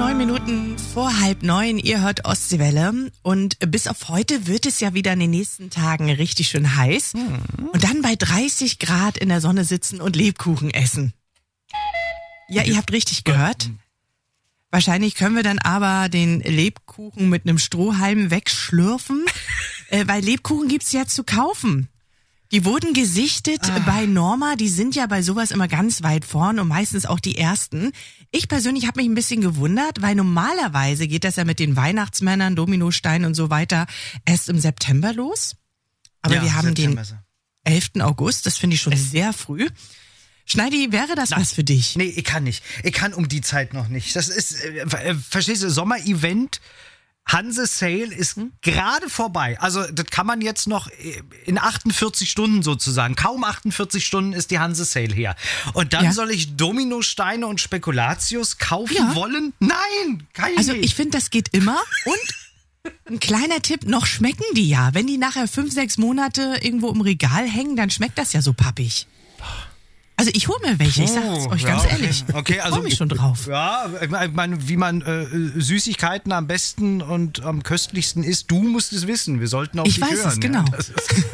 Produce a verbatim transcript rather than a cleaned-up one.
neun Minuten vor halb neun. Ihr hört Ostseewelle. Und bis auf heute wird es ja wieder in den nächsten Tagen richtig schön heiß. Mhm. Und dann bei dreißig Grad in der Sonne sitzen und Lebkuchen essen. Ja, ihr habt richtig gehört. Wahrscheinlich können wir dann aber den Lebkuchen mit einem Strohhalm wegschlürfen, äh, weil Lebkuchen gibt's ja zu kaufen. Die wurden gesichtet ah. bei Norma, die sind ja bei sowas immer ganz weit vorn und meistens auch die ersten. Ich persönlich habe mich ein bisschen gewundert, weil normalerweise geht das ja mit den Weihnachtsmännern, Dominosteinen und so weiter erst im September los. Aber ja, wir haben September. Den elften August, das finde ich schon es sehr früh. Schneidi, wäre das Nein. was für dich? Nee, ich kann nicht. Ich kann um die Zeit noch nicht. Das ist, äh, verstehst du, Sommer-Event, Hanse Sale ist hm? gerade vorbei. Also das kann man jetzt noch in achtundvierzig Stunden sozusagen. Kaum achtundvierzig Stunden ist die Hanse Sale her. Und dann ja. soll ich Dominosteine und Spekulatius kaufen ja. wollen? Nein, kann ich also nicht. Ich finde, das geht immer. Und ein kleiner Tipp, noch schmecken die ja. Wenn die nachher fünf, sechs Monate irgendwo im Regal hängen, dann schmeckt das ja so pappig. Also ich hole mir welche, ich sag's euch ganz ja, okay. ehrlich. Okay, ich also freue mich schon drauf. Ja, ich meine, wie man äh, Süßigkeiten am besten und am köstlichsten isst, du musst es wissen. Wir sollten auf ich dich weiß hören. Es, genau. Ja, das ist